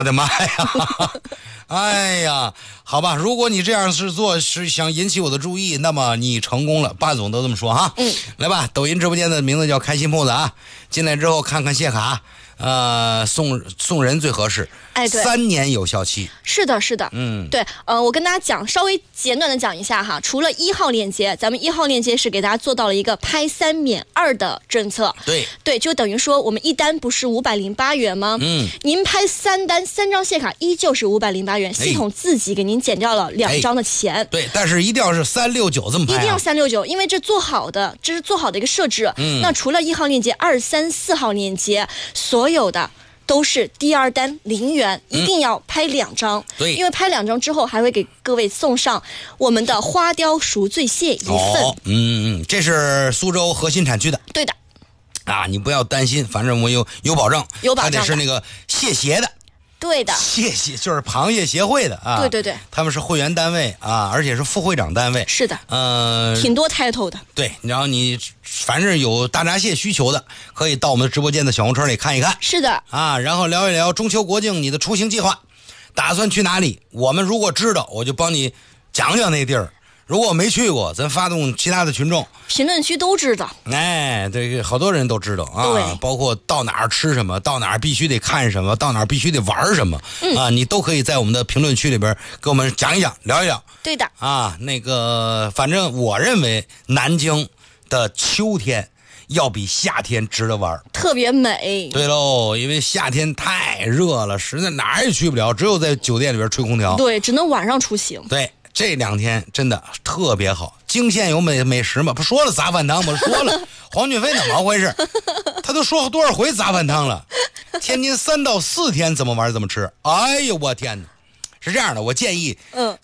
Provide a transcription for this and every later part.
我的妈呀！哎呀，好吧，如果你这样是做是想引起我的注意，那么你成功了。霸总都这么说哈。来吧，抖音直播间的名字叫开心铺子啊。进来之后看看谢卡，送人最合适。 哎，对 ，3年有效期。 是的，是的，对，我跟大家讲，稍微简短的讲一下哈。除了1号链接，咱们1号链接是给大家做到了一个拍3免2的政策。对，就等于说我们一单不是508元吗？您拍3单，3张谢卡依旧是508元，系统自己给您减掉了2张的钱。 对，但是一定要是369这么拍， 一定要369，因为这是做好的一个设置。那除了1号链接，2、3、4号链接，所有的都是第2单0元，一定要拍2张。 对， 因为拍2张之后，还会给各位送上我们的花雕赎罪蟹1份。 这是苏州核心产区的。 对的。 啊，你不要担心，反正我有保证，它得是那个蟹协的。 对的， 蟹就是螃蟹协会的啊。 对， 他们是会员单位啊，而且是副会长单位。 是的，挺多 title 的。 对，然后你凡是有大闸蟹需求的，可以到我们直播间的小红车里看一看。 是的啊，然后聊一聊中秋国庆你的出行计划，打算去哪里？我们如果知道，我就帮你讲讲那地儿。如果没去过，咱发动其他的群众， 评论区都知道。 哎，对，好多人都知道啊。 对， 包括到哪儿吃什么，到哪儿必须得看什么，到哪儿必须得玩什么，啊，你都可以在我们的评论区里边给我们讲一讲，聊一聊。 对的。 啊，那个，反正我认为南京的秋天要比夏天值得玩， 特别美。 对喽，因为夏天太热了，实在哪儿也去不了，只有在酒店里边吹空调。 对，只能晚上出行。 对。这2天真的特别好，泾县有美食吗？不说了杂饭汤吗？说了，黄俊飞怎么回事？他都说多少回杂饭汤了？天津3到4天怎么玩怎么吃？哎呦我天哪！是这样的，我建议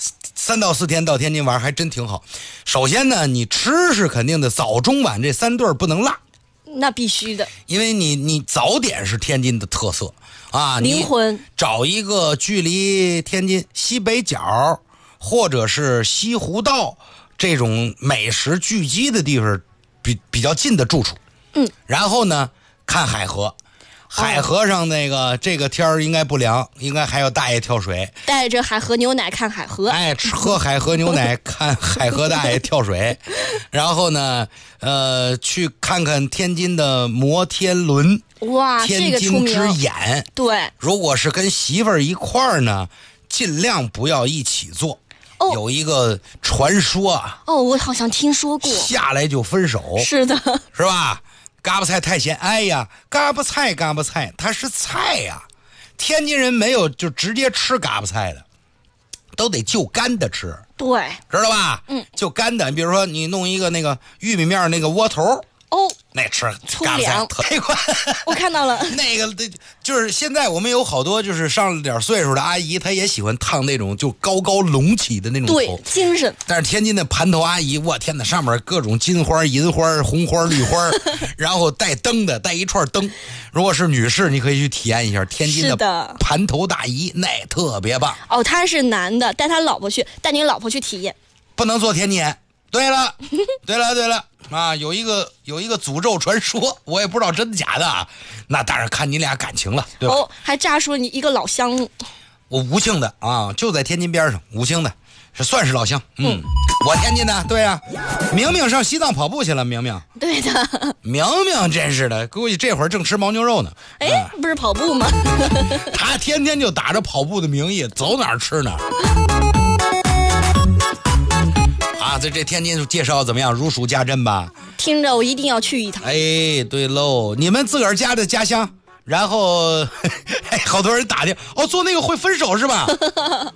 ，3到4天到天津玩还真挺好。首先呢，你吃是肯定的，早中晚这3顿不能落。 那必须的， 因为你早点是天津的特色啊， 灵魂。 找一个距离天津西北角或者是西湖道这种美食聚集的地方比较近的住处。然后呢，看海河。海河上这个天儿应该不凉，应该还有大爷跳水， 带着海河牛奶看海河。 哎，喝海河牛奶看海河大爷跳水。然后呢，去看看天津的摩天轮。 哇， 天津之眼。 对， 如果是跟媳妇儿一块儿呢，尽量不要一起坐。有一个传说啊。 我好像听说过。 下来就分手。 是的。 是吧？嘎巴菜太咸，哎呀，嘎巴菜，它是菜呀。天津人没有就直接吃嘎巴菜的，都得就干的吃。 对， 知道吧？就干的。你比如说，你弄一个那个玉米面那个窝头，那吃嘎巴菜特快。 我看到了。 那个就是现在我们有好多就是上了点岁数的阿姨，她也喜欢烫那种就高隆起的那种头， 对，精神。 但是天津的盘头阿姨，我天哪，上面各种金花、银花、红花、绿花，然后带灯的，带一串灯。如果是女士，你可以去体验一下天津的盘头大姨，那特别棒。 他是男的，带您老婆去体验， 不能做天津眼。对了啊，有一个诅咒传说，我也不知道真的假的啊。那当然看你俩感情了，对吧？ 还炸出了你一个老乡。 我吴庆的啊，就在天津边上，吴庆的算是老乡。我天津的，对啊。明明上西藏跑步去了，明明。 对的。 明明真是的，估计这会儿正吃牦牛肉呢。 不是跑步吗？ 他天天就打着跑步的名义，走哪儿吃哪儿。啊，这天津介绍怎么样？如数家珍吧？ 听着，我一定要去一趟。 哎，对喽，你们自个儿家的家乡，然后好多人打听，做那个会分手是吧？